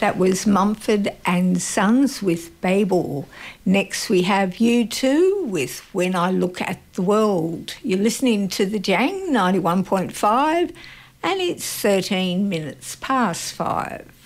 That was Mumford and Sons with Babel. Next we have U2 with When I Look at the World. You're listening to the Jang 91.5 and it's 13 minutes past 5.